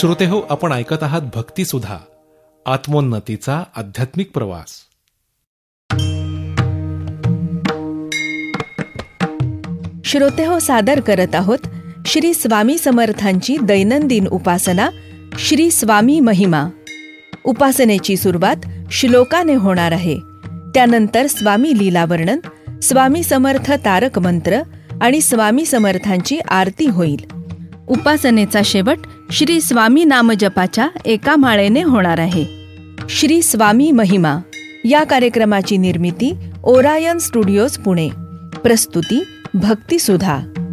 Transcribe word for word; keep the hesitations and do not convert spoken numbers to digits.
श्रोते हो, आपण ऐकत आहात भक्तिसुधा, आत्मोन्नतीचा आध्यात्मिक प्रवास. श्रोते हो, सादर करत आहोत श्री स्वामी समर्थांची दैनंदिन उपासना, श्री स्वामी महिमा. उपासनेची सुरुवात श्लोकाने होणार आहे. त्यानंतर स्वामी लीलावर्णन, स्वामी समर्थ तारक मंत्र आणि स्वामी समर्थांची आरती होईल. उपासनेचा शेवट श्री स्वामी नामजपाच्या एका माळेने होणार आहे. श्री स्वामी महिमा या कार्यक्रमाची निर्मिती ओरायन स्टुडिओज पुणे. प्रस्तुती भक्तिसुधा.